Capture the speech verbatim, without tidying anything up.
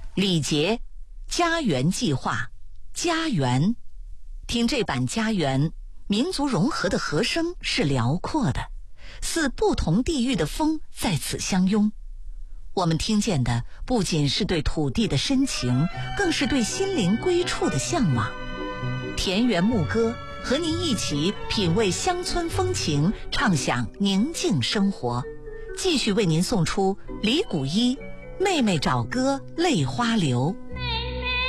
李杰家园计划，家园。听这版家园，民族融合的和声是辽阔的，似不同地域的风在此相拥。我们听见的不仅是对土地的深情，更是对心灵归处的向往。田园牧歌，和您一起品味乡村风情，畅享宁静生活。继续为您送出李谷一《妹妹找歌泪花流》。